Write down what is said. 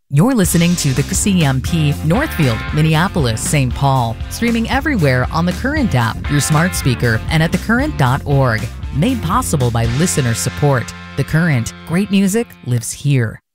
You're listening to the CMP Northfield, Minneapolis, St. Paul, streaming everywhere on the Current app, your smart speaker, and at thecurrent.org. Made possible by listener support. The Current, great music lives here.